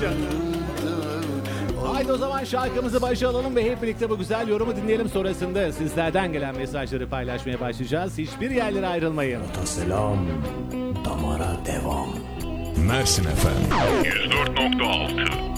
canım. Haydi o zaman şarkımızı başa alalım ve hep birlikte bu güzel yorumu dinleyelim. Sonrasında sizlerden gelen mesajları paylaşmaya başlayacağız. Hiçbir yerlere ayrılmayın. Selam, damara devam. Mersin FM 104.6